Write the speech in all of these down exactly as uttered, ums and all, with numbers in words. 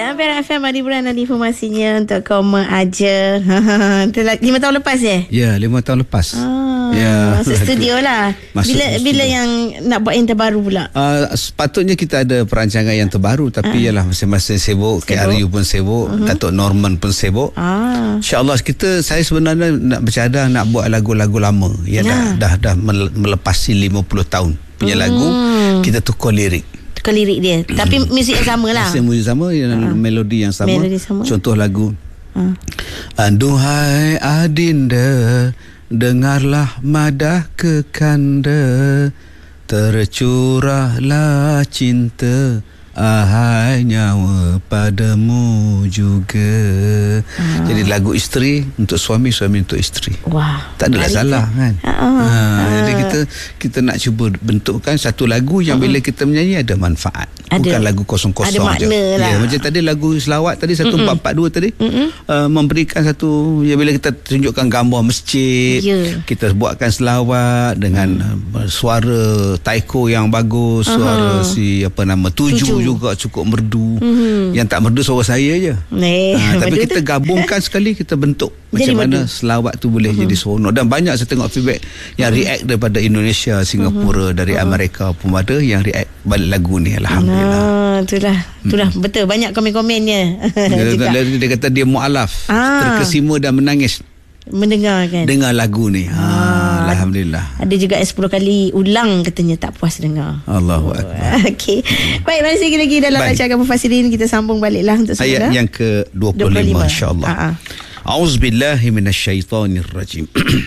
Perak F M, Adi Buran dan informasinya untuk koma aja. Lima tahun lepas ya? Ya, lima tahun lepas. Ah, ya, masuk studio lah. Masuk bila studio. bila yang nak buat yang terbaru pula? Uh, sepatutnya kita ada perancangan yang terbaru, tapi ah. yalah masing-masing sibuk. K R U pun sibuk, uh-huh. Datuk Norman pun sibuk. Ah. InsyaAllah kita, saya sebenarnya nak bercadang nak buat lagu-lagu lama. Ya, ya. Dah, dah dah melepasi lima puluh tahun punya hmm. lagu. Kita tukar lirik. Tukar lirik dia. Tapi muzik yang sama lah. Muzik sama, uh. melodi yang sama. Melodi sama. Contoh lagu. Uh. Aduhai adinda, dengarlah madah kekanda, tercurahlah cinta, ahai nyawa padamu juga. Ah. Jadi lagu isteri untuk suami, suami untuk isteri. Wah, tak adalah salah kan. Ah. Ha, Ah. Jadi kita kita nak cuba bentukkan satu lagu yang bila kita menyanyi ada manfaat. Ada. Bukan lagu kosong-kosong ada makna je. lah. Ya, macam tadi lagu selawat tadi satu empat empat dua tadi, uh, memberikan satu, ya bila kita tunjukkan gambar masjid, yeah. kita buatkan selawat dengan uh, suara taiko yang bagus, uh-huh. suara si apa nama tuju, tuju. juga cukup merdu. Mm-hmm. Yang tak merdu suara saya je. Eh, ha, tapi kita tu gabungkan sekali, kita bentuk jadi macam merdu. Mana selawat tu boleh uh-huh. jadi seronok. Dan banyak saya tengok feedback yang uh-huh. react daripada Indonesia, Singapura, uh-huh. dari uh-huh. Amerika pun ada yang react balik lagu ni. Alhamdulillah. Ah, itulah, itulah hmm. betul, banyak komen-komennya. Dia, dia kata dia mu'alaf, ah. terkesima dan menangis mendengar kan, dengar lagu ni. ah. Ah, Alhamdulillah. Ada juga yang sepuluh kali ulang katanya tak puas dengar. Allahu Akbar. Okey. Baik, masih lagi dalam rancangan Mufassirin, kita sambung baliklah untuk semula. Ayat yang ke dua puluh lima insya-Allah. Ah, ah. A'udzubillahi minasyaitonirrajim.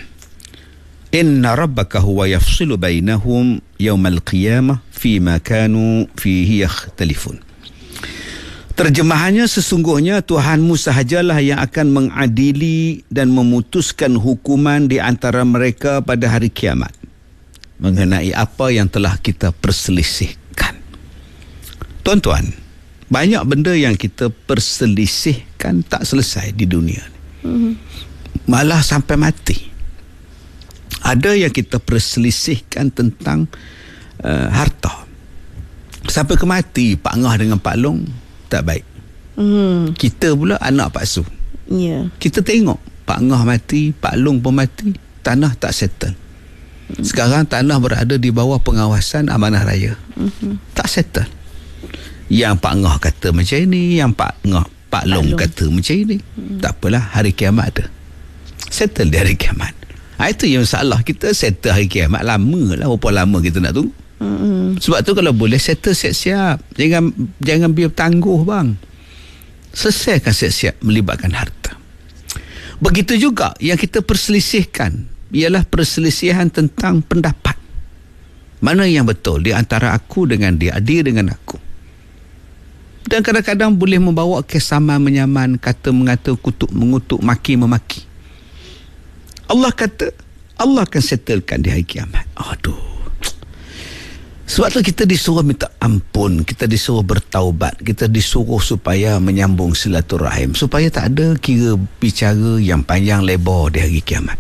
Inna rabbaka huwa yafsilu bainahum yawmal qiyamah fima kanu fihi yakhtalifun. Terjemahannya, sesungguhnya Tuhanmu sahajalah yang akan mengadili dan memutuskan hukuman di antara mereka pada hari kiamat mengenai apa yang telah kita perselisihkan. Tuan-tuan, banyak benda yang kita perselisihkan tak selesai di dunia ni. Mm-hmm. Malah sampai mati. Ada yang kita perselisihkan tentang uh, harta. Sampai ke mati, Pak Ngah dengan Pak Long tak baik. Hmm. Kita pula anak Pak Su. Yeah. Kita tengok Pak Ngah mati, Pak Long pun mati, tanah tak settle. Hmm. Sekarang tanah berada di bawah pengawasan Amanah Raya. Hmm. Tak settle. Yang Pak Ngah kata macam ini, yang Pak Ngah, Pak Long, Long kata macam ini. Hmm. Tak apalah, hari kiamat ada. Settle di hari kiamat. Ha, itu yang masalah. Kita settle hari kiamat lama lah. Berapa lama kita nak tunggu? Mm-hmm. Sebab tu kalau boleh settle siap-siap. Jangan jangan biar tangguh bang. Selesaikan siap-siap melibatkan harta. Begitu juga yang kita perselisihkan ialah perselisihan tentang pendapat. Mana yang betul di antara aku dengan dia, dia dengan aku. Dan kadang-kadang boleh membawa kesamaan menyaman, kata mengata, kutuk mengutuk, maki memaki. Allah kata Allah akan settlekan di hari kiamat. Aduh. Sebab tu kita disuruh minta ampun, kita disuruh bertaubat, kita disuruh supaya menyambung silaturahim, supaya tak ada kira bicara yang panjang lebar di hari kiamat.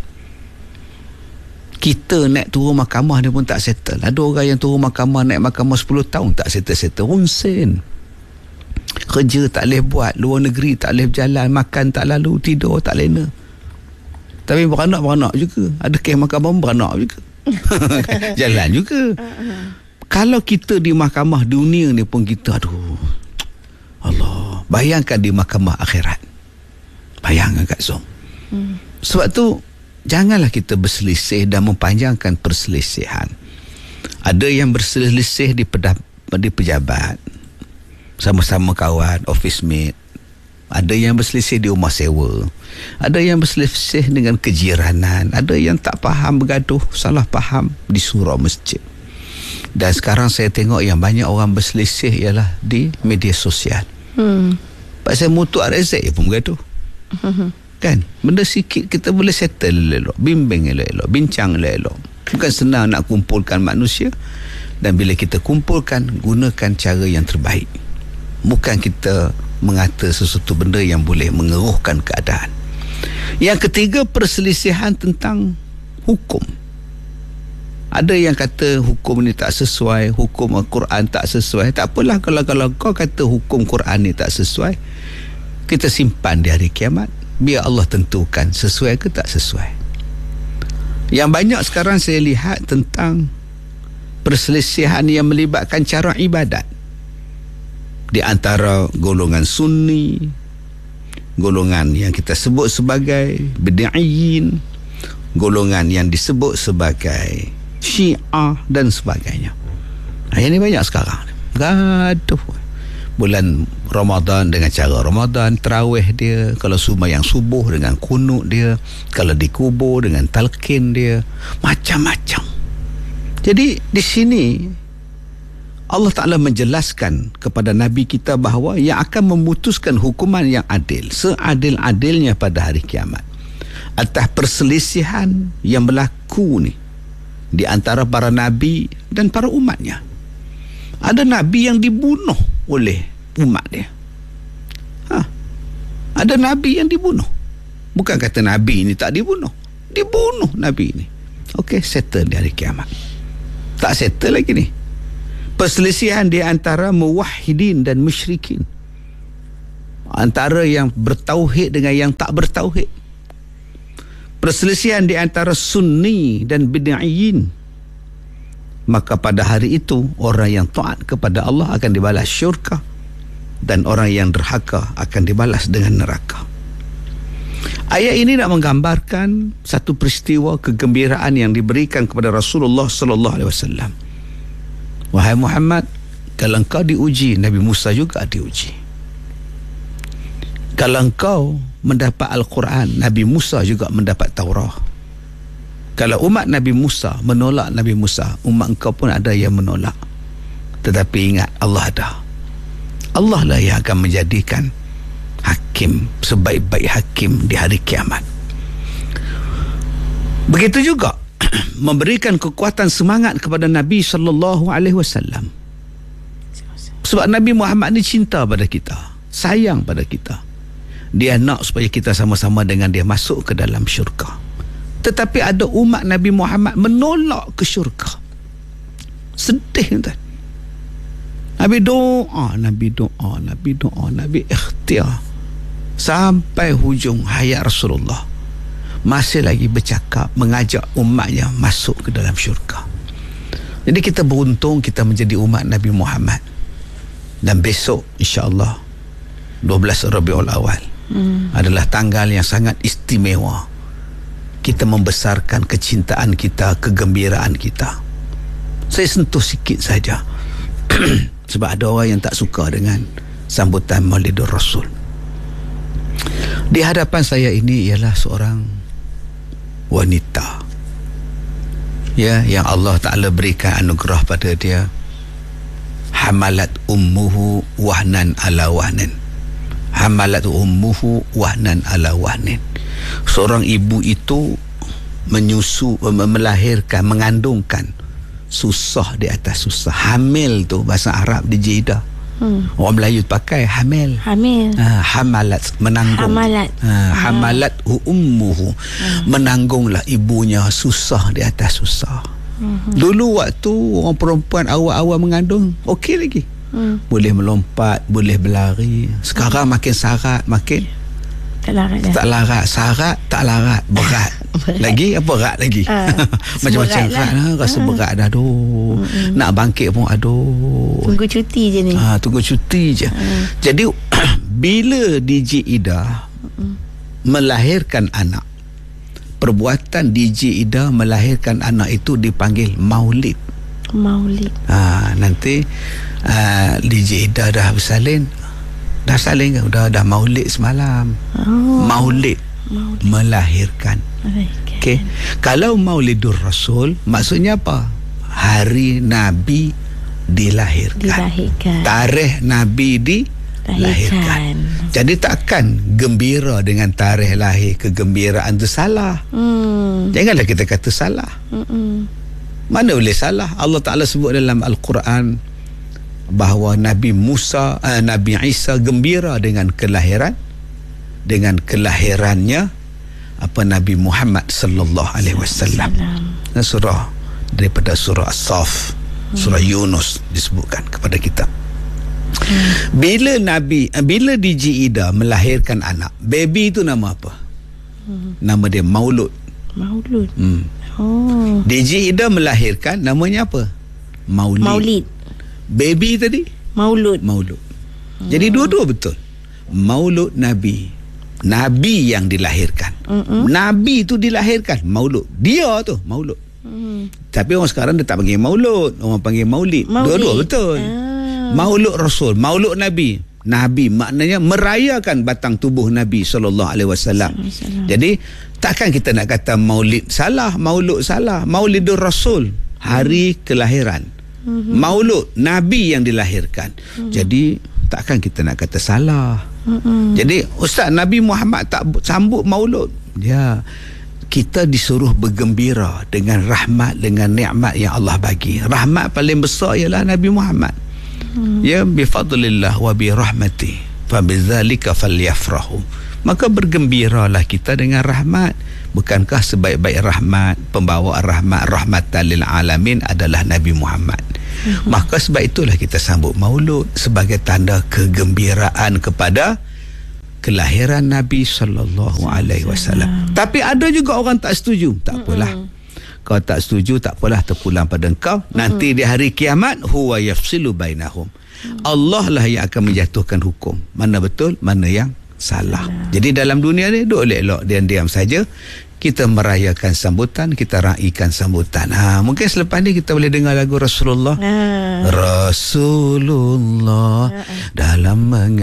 Kita naik turun mahkamah dia pun tak settle. Ada orang yang turun mahkamah, naik mahkamah sepuluh tahun tak settle-settle. Unsen. Kerja tak boleh buat, luar negeri tak boleh berjalan, makan tak lalu, tidur tak lena. Tapi beranak-beranak juga. Ada kes mahkamah beranak juga. Jalan juga. Kalau kita di mahkamah dunia ni pun kita, aduh, Allah, bayangkan di mahkamah akhirat. Bayangkan Kak Zong. Hmm. Sebab tu, janganlah kita berselisih dan mempanjangkan perselisihan. Ada yang berselisih di, pedah, di pejabat, sama-sama kawan, office mate. Ada yang berselisih di rumah sewa. Ada yang berselisih dengan kejiranan. Ada yang tak faham, bergaduh, salah faham di surau masjid. Dan sekarang saya tengok yang banyak orang berselisih ialah di media sosial. Hmm. Pasal mutu rezeki pun bergaduh. Hmm. Kan? Benda sikit kita boleh settle elok, bimbing elok-elok, bincang elok-elok. Bukan senang nak kumpulkan manusia. Dan bila kita kumpulkan, gunakan cara yang terbaik. Bukan kita mengata sesuatu benda yang boleh mengeruhkan keadaan. Yang ketiga, perselisihan tentang hukum. Ada yang kata hukum ni tak sesuai, hukum Al-Quran tak sesuai. Tak apalah kalau kalau kau kata hukum Quran ni tak sesuai, kita simpan di hari kiamat. Biar Allah tentukan sesuai ke tak sesuai. Yang banyak sekarang saya lihat tentang perselisihan yang melibatkan cara ibadat di antara golongan Sunni, golongan yang kita sebut sebagai bid'iyyin, golongan yang disebut sebagai Syiah dan sebagainya. Nah, ini banyak sekarang. Gaduh. Bulan Ramadan dengan cara Ramadan, tarawih dia, kalau sembahyang subuh dengan kunut dia, kalau dikubur dengan talqin dia, macam-macam. Jadi di sini Allah Ta'ala menjelaskan kepada Nabi kita bahawa yang akan memutuskan hukuman yang adil, seadil-adilnya pada hari kiamat, atas perselisihan yang berlaku ni di antara para nabi dan para umatnya. Ada nabi yang dibunuh oleh umat dia. Ha. Ada nabi yang dibunuh. Bukan kata nabi ini tak dibunuh. Dibunuh nabi ini. Okey, settle di hari kiamat. Tak settle lagi ni. Perselisihan di antara muwahhidin dan musyrikin. Antara yang bertauhid dengan yang tak bertauhid. Perselisihan di antara Sunni dan bid'iyyin. Maka pada hari itu orang yang taat kepada Allah akan dibalas syurga, dan orang yang derhaka akan dibalas dengan neraka. Ayat ini nak menggambarkan satu peristiwa kegembiraan yang diberikan kepada Rasulullah sallallahu alaihi wasallam. Wahai Muhammad, kalau engkau diuji, Nabi Musa juga diuji. Kalau engkau mendapat Al-Quran, Nabi Musa juga mendapat Taurah. Kalau umat Nabi Musa menolak Nabi Musa, umat engkau pun ada yang menolak. Tetapi ingat, Allah ada. Allah lah yang akan menjadikan hakim, sebaik-baik hakim di hari kiamat. Begitu juga memberikan kekuatan semangat kepada Nabi sallallahu alaihi wasallam. Sebab Nabi Muhammad ni cinta pada kita, sayang pada kita. Dia nak supaya kita sama-sama dengan dia masuk ke dalam syurga. Tetapi ada umat Nabi Muhammad menolak ke syurga. Sedih tuan. Nabi doa, Nabi doa, Nabi doa, Nabi ikhtiar sampai hujung hayat Rasulullah, masih lagi bercakap mengajak umatnya masuk ke dalam syurga. Jadi kita beruntung kita menjadi umat Nabi Muhammad. Dan besok insya-Allah dua belas Rabiul Awal hmm. adalah tanggal yang sangat istimewa. Kita membesarkan kecintaan kita, kegembiraan kita. Saya sentuh sikit saja. Sebab ada orang yang tak suka dengan sambutan Maulidur Rasul. Di hadapan saya ini ialah seorang wanita, ya, yang Allah Ta'ala berikan anugerah pada dia. Hamalat ummuhu wahnan ala wahnin. Hamalat ummuhu wahnan ala wahnin. Seorang ibu itu menyusu, melahirkan, mengandungkan susah di atas susah. Hamil tu bahasa Arab di Jeddah. Hmm. Orang Melayu pakai hamil. Hamil. Ha, hamalat, menanggung. Hamalat. Ha, hamalat ummuhu. Hmm. Menanggunglah ibunya susah di atas susah. Hmm. Dulu waktu orang perempuan awal-awal mengandung, okey lagi. Hmm. Boleh melompat, boleh berlari. Sekarang hmm. makin sarat, makin tak larat dah. Tak larat, sarat, tak larat, berat. Berat. Lagi apa berat lagi? Uh, Macam-macam berat lah. Rasa uh. berat dah, aduh. Mm-mm. Nak bangkit pun aduh. Tunggu cuti je ni. Ha, tunggu cuti je. Uh. Jadi bila D J Ida uh. melahirkan anak, perbuatan D J Ida melahirkan anak itu dipanggil maulid. Maulid. Ha, nanti uh, D J Ida dah bersalin. Dah salin kan? Dah, dah maulid semalam. Oh. Maulid. Maulid. Melahirkan. Melahirkan. Okay. Kalau Maulidur Rasul, maksudnya apa? Hari Nabi dilahirkan. Dilahirkan. Tarikh Nabi dilahirkan. Jadi takkan gembira dengan tarikh lahir, kegembiraan tu salah. Hmm. Janganlah kita kata salah. Mm-mm. Mana boleh salah? Allah Ta'ala sebut dalam Al-Quran bahawa Nabi Musa, uh, Nabi Isa gembira dengan kelahiran, dengan kelahirannya apa Nabi Muhammad sallallahu alaihi wasallam. Surah daripada surah As-Saff, surah hmm. Yunus disebutkan kepada kita. Hmm. Bila Nabi, bila D J Ida melahirkan anak, baby itu nama apa? Hmm. Nama dia Maulud. Maulud. Hmm. Oh. D J Ida melahirkan, namanya apa? Maulid. Maulid. Baby tadi? Maulud. Maulud. Hmm. Jadi dua-dua betul. Maulud Nabi. Nabi yang dilahirkan. Mm-mm. Nabi tu dilahirkan. Maulud. Dia tu Maulud. Mm. Tapi orang sekarang dia tak panggil Maulud. Orang panggil Maulid. Maulid. Dua-dua betul. Ah. Maulud Rasul. Maulud Nabi. Nabi maknanya merayakan batang tubuh Nabi sallallahu alaihi wasallam. Jadi takkan kita nak kata Maulid salah, Maulud salah. Maulidur Rasul, hari mm. kelahiran. Mm-hmm. Maulud Nabi yang dilahirkan. Mm. Jadi takkan kita nak kata salah. Mm-mm. Jadi Ustaz, Nabi Muhammad tak sambut Maulud. Ya, kita disuruh bergembira dengan rahmat, dengan nikmat yang Allah bagi. Rahmat paling besar ialah Nabi Muhammad. Mm. Ya, bi fadlillah wa bi rahmati fa bidzalika falyafrahu. Maka bergembiralah kita dengan rahmat. Bukankah sebaik-baik rahmat, pembawa rahmat, rahmatan lil alamin adalah Nabi Muhammad? Mm-hmm. Maka sebab itulah kita sambut Maulud sebagai tanda kegembiraan kepada kelahiran Nabi sallallahu alaihi wasallam. Tapi ada juga orang tak setuju. Tak apalah. Mm-hmm. Kau tak setuju, tak apalah, terpulang pada engkau. Mm-hmm. Nanti di hari kiamat huwa yafsilu bainahum. Mm-hmm. Allah lah yang akan menjatuhkan hukum. Mana betul, mana yang salah. Jadi dalam dunia ni duk elok-elok diam-diam saja. Kita merayakan sambutan, kita raikan sambutan. Ha, mungkin selepas ni kita boleh dengar lagu Rasulullah. Ha. Rasulullah ha. dalam